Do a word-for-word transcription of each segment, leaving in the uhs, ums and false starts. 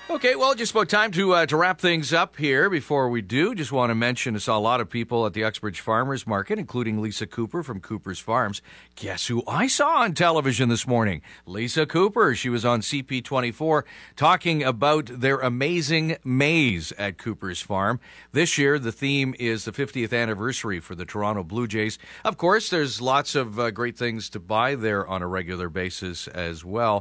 Okay, well, just about time to uh, to wrap things up here. Before we do, just want to mention I saw a lot of people at the Uxbridge Farmers Market, including Lisa Cooper from Cooper's Farms. Guess who I saw on television this morning? Lisa Cooper. She was on C P twenty-four talking about their amazing maize at Cooper's Farm. This year, the theme is the fiftieth anniversary for the Toronto Blue Jays. Of course, there's lots of uh, great things to buy there on a regular basis as well.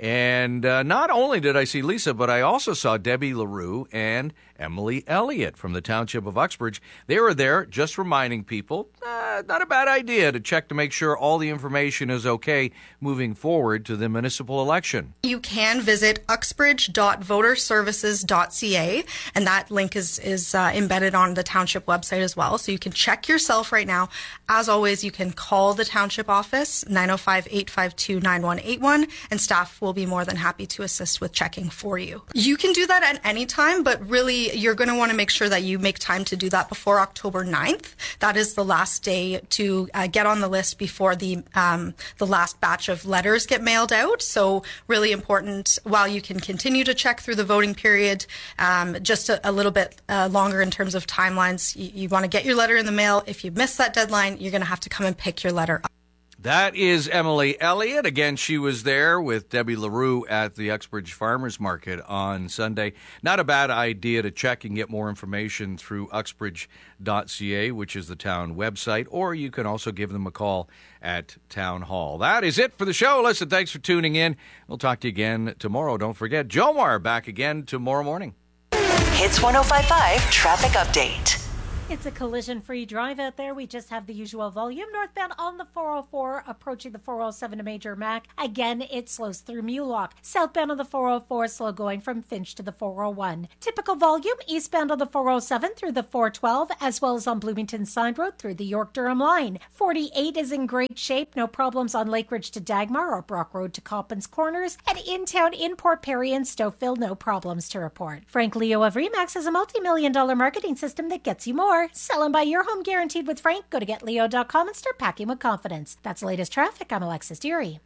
And uh, not only did I see Lisa, but I also saw Debbie LaRue and Emily Elliott from the Township of Uxbridge. They were there just reminding people, uh, not a bad idea to check to make sure all the information is okay moving forward to the municipal election. You can visit uxbridge dot voter services dot c a, and that link is, is uh, embedded on the Township website as well. So you can check yourself right now. As always, you can call the Township office, nine oh five, eight five two, nine one eight one, and staff will be more than happy to assist with checking for you. You can do that at any time, but really you're going to want to make sure that you make time to do that before October ninth. That is the last day to uh, get on the list before the um, the last batch of letters get mailed out. So really important, while you can continue to check through the voting period, um, just a, a little bit uh, longer in terms of timelines. You, you want to get your letter in the mail. If you miss that deadline, you're going to have to come and pick your letter up. That is Emily Elliott. Again, she was there with Debbie LaRue at the Uxbridge Farmers Market on Sunday. Not a bad idea to check and get more information through uxbridge dot c a, which is the town website, or you can also give them a call at Town Hall. That is it for the show. Listen, thanks for tuning in. We'll talk to you again tomorrow. Don't forget, Jomar back again tomorrow morning. Hits one oh five point five Traffic Update. It's a collision-free drive out there. We just have the usual volume. Northbound on the four oh four, approaching the four oh seven to Major Mac. Again, it slows through Mulock. Southbound on the four oh four, slow going from Finch to the four oh one. Typical volume, eastbound on the four oh seven through the four twelve, as well as on Bloomington Side Road through the York-Durham line. forty-eight is in great shape. No problems on Lake Ridge to Dagmar or Brock Road to Coppins Corners. And in town in Port Perry and Stouffville, no problems to report. Frank Leo of Remax has a multi-million dollar marketing system that gets you more. Sell and buy your home guaranteed with Frank. Go to get leo dot com and start packing with confidence. That's the latest traffic. I'm Alexis Deary.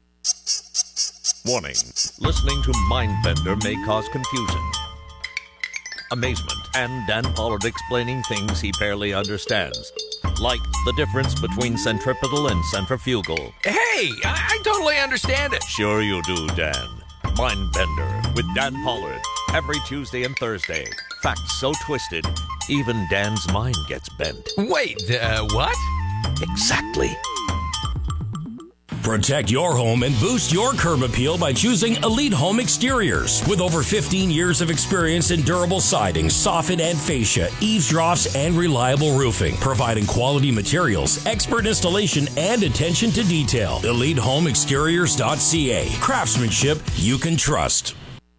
Warning. Listening to Mindbender may cause confusion, amazement, and Dan Pollard explaining things he barely understands. Like the difference between centripetal and centrifugal. Hey, I, I totally understand it. Sure you do, Dan. Mindbender with Dan Pollard. Every Tuesday and Thursday. Facts so twisted, even Dan's mind gets bent. Wait, uh, what? Exactly. Protect your home and boost your curb appeal by choosing Elite Home Exteriors. With over fifteen years of experience in durable siding, soffit and fascia, eaves troughs, and reliable roofing, providing quality materials, expert installation, and attention to detail. elite home exteriors dot c a. Craftsmanship you can trust.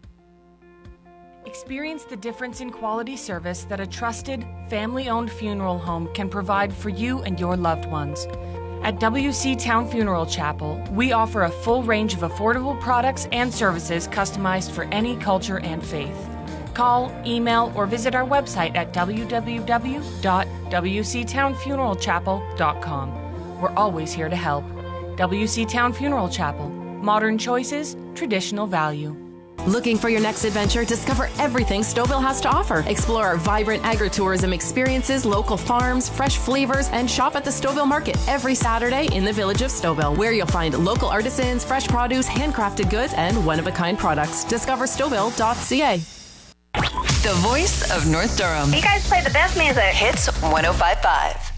Experience the difference in quality service that a trusted, family-owned funeral home can provide for you and your loved ones. At W C Town Funeral Chapel, we offer a full range of affordable products and services customized for any culture and faith. Call, email, or visit our website at w w w dot w c town funeral chapel dot com. We're always here to help. W C Town Funeral Chapel. Modern choices, traditional value. Looking for your next adventure? Discover everything Stouffville has to offer. Explore our vibrant agritourism experiences, local farms, fresh flavors, and shop at the Stouffville Market every Saturday in the village of Stouffville, where you'll find local artisans, fresh produce, handcrafted goods, and one-of-a-kind products. Discover stouffville dot c a. The voice of North Durham. You guys play the best music. Hits one oh five point five.